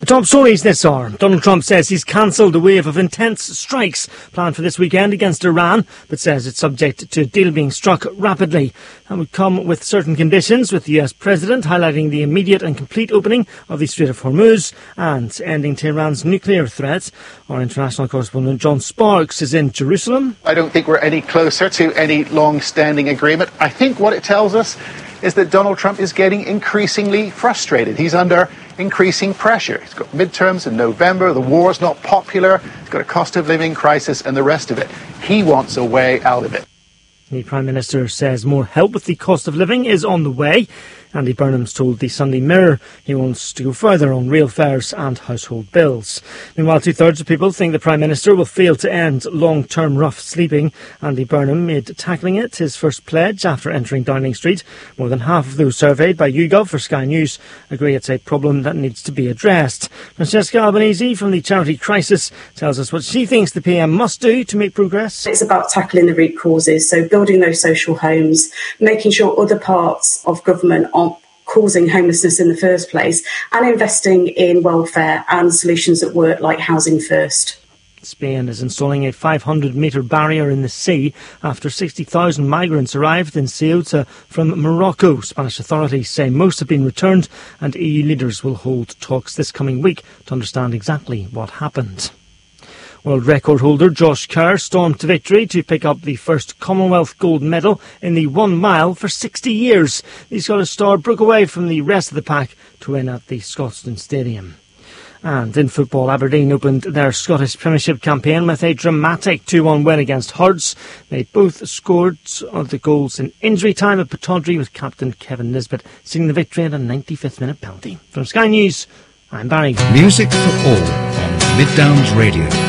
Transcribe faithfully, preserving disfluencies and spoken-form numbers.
The top stories this hour. Donald Trump says he's cancelled a wave of intense strikes planned for this weekend against Iran, but says it's subject to a deal being struck rapidly. That would come with certain conditions, with the U S President highlighting the immediate and complete opening of the Strait of Hormuz and ending Tehran's nuclear threat. Our international correspondent John Sparks is in Jerusalem. I don't think we're any closer to any long-standing agreement. I think what it tells us is that Donald Trump is getting increasingly frustrated. He's under increasing pressure. He's got midterms in November, the war's not popular, he's got a cost of living crisis and the rest of it. He wants a way out of it. The Prime Minister says more help with the cost of living is on the way. Andy Burnham's told the Sunday Mirror he wants to go further on rail fares and household bills. Meanwhile, two-thirds of people think the Prime Minister will fail to end long-term rough sleeping. Andy Burnham made tackling it his first pledge after entering Downing Street. More than half of those surveyed by YouGov for Sky News agree it's a problem that needs to be addressed. Francesca Albanese from the charity Crisis tells us what she thinks the P M must do to make progress. It's about tackling the root causes, so building those social homes, making sure other parts of government aren't causing homelessness in the first place, and investing in welfare and solutions that work, like Housing First. Spain is installing a five hundred metre barrier in the sea after sixty thousand migrants arrived in Ceuta from Morocco. Spanish authorities say most have been returned, and E U leaders will hold talks this coming week to understand exactly what happened. World record holder Josh Kerr stormed to victory to pick up the first Commonwealth gold medal in the one mile for sixty years. The Scottish star broke away from the rest of the pack to win at the Scotstoun Stadium. And in football, Aberdeen opened their Scottish Premiership campaign with a dramatic two one win against Hearts. They both scored the goals in injury time at Pittodrie, with captain Kevin Nisbet seeing the victory at a ninety-fifth minute penalty. From Sky News, I'm Barry. Music for all on Mid Downs Radio.